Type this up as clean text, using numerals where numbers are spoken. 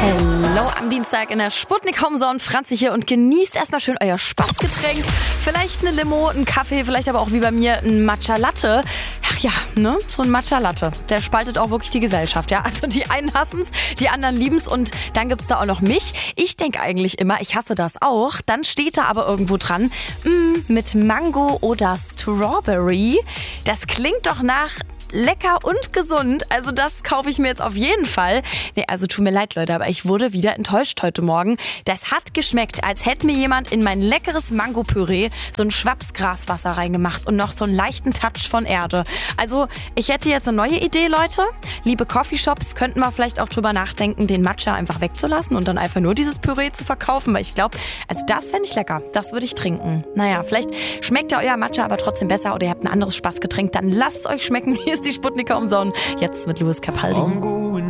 Hallo am Dienstag in der Sputnik Homezone. Franzi hier und genießt erstmal schön euer Spaßgetränk. Vielleicht eine Limo, einen Kaffee, vielleicht aber auch wie bei mir ein Matcha Latte. Ach ja, ne? So ein Matcha Latte. Der spaltet auch wirklich die Gesellschaft, ja. Also die einen hassen's, die anderen lieben's und dann gibt's da auch noch mich. Ich denke eigentlich immer, ich hasse das auch. Dann steht da aber irgendwo dran, mit Mango oder Strawberry. Das klingt doch nach lecker und gesund, also das kaufe ich mir jetzt auf jeden Fall. Nee, also tut mir leid, Leute, aber ich wurde wieder enttäuscht heute Morgen. Das hat geschmeckt, als hätte mir jemand in mein leckeres Mango-Püree so ein Schwaps Graswasser reingemacht und noch so einen leichten Touch von Erde. Also ich hätte jetzt eine neue Idee, Leute. Liebe Coffeeshops, könnten wir vielleicht auch drüber nachdenken, den Matcha einfach wegzulassen und dann einfach nur dieses Püree zu verkaufen, weil ich glaube, also das fände ich lecker. Das würde ich trinken. Naja, vielleicht schmeckt ja euer Matcha aber trotzdem besser oder ihr habt ein anderes Spaßgetränk, dann lasst es euch schmecken. Hier ist die Sputnik Homezone, jetzt mit Louis Capaldi.